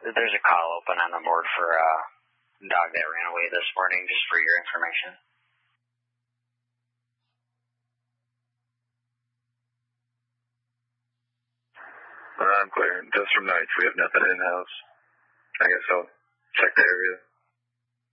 There's a call open on the board for a dog that ran away this morning, just for your information. I'm clear. Just from nights, we have nothing in-house. I guess I'll check the area.